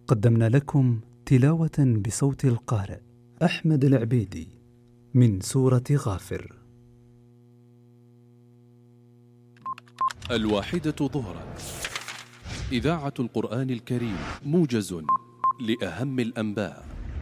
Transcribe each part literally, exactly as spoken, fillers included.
قدمنا لكم تلاوة بصوت القارئ أحمد العبيدي من سورة غافر. الواحدة ظهرا، إذاعة القرآن الكريم، موجز لأهم الأنباء.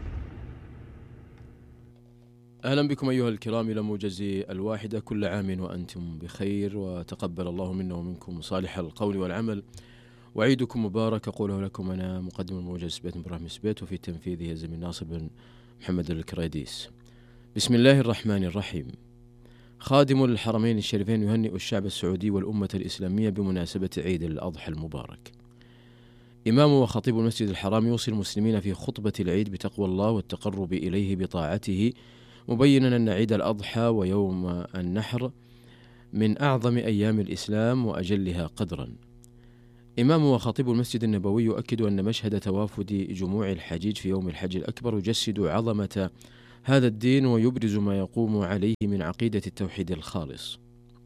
أهلا بكم أيها الكرام إلى موجز الواحدة. كل عام وأنتم بخير، وتقبل الله منا ومنكم صالح القول والعمل، وعيدكم مبارك. أقوله لكم أنا مقدم الموجز سبيت إبراهيم سبيت، وفي تنفيذه الزميل ناصر بن محمد الكريديس. بسم الله الرحمن الرحيم. خادم الحرمين الشريفين يهنئ الشعب السعودي والأمة الإسلامية بمناسبة عيد الأضحى المبارك. إمام وخطيب المسجد الحرام يوصي المسلمين في خطبة العيد بتقوى الله والتقرب إليه بطاعته، مبينا أن عيد الأضحى ويوم النحر من أعظم أيام الإسلام وأجلها قدرا. إمام وخطيب المسجد النبوي يؤكد أن مشهد توافد جموع الحجيج في يوم الحج الأكبر يجسد عظمة هذا الدين ويبرز ما يقوم عليه من عقيدة التوحيد الخالص.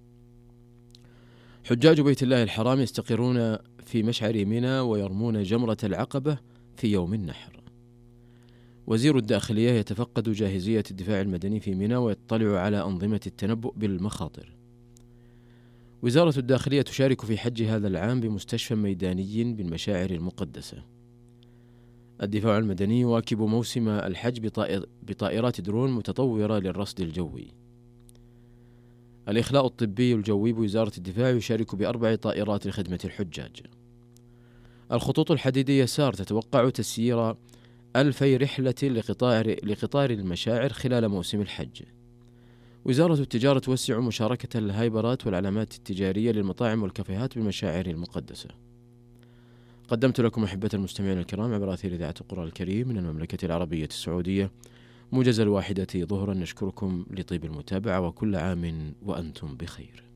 حجاج بيت الله الحرام يستقرون في مشعر منى ويرمون جمرة العقبة في يوم النحر. وزير الداخلية يتفقد جاهزية الدفاع المدني في منى ويطلع على أنظمة التنبؤ بالمخاطر. وزارة الداخلية تشارك في حج هذا العام بمستشفى ميداني بالمشاعر المقدسة. الدفاع المدني يواكب موسم الحج بطائر بطائرات درون متطورة للرصد الجوي. الإخلاء الطبي الجوي بوزارة الدفاع يشارك بأربع طائرات لخدمة الحجاج. الخطوط الحديدية سار تتوقع تسيير ألفي رحلة لقطار, لقطار المشاعر خلال موسم الحج. وزارة التجارة توسع مشاركة الهايبرات والعلامات التجارية للمطاعم والكافيهات بالمشاعر المقدسة. قدمت لكم أحبة المستمعين الكرام عبر أثير إذاعة القرآن الكريم من المملكة العربية السعودية موجز الواحدة ظهرا. نشكركم لطيب المتابعة، وكل عام وأنتم بخير.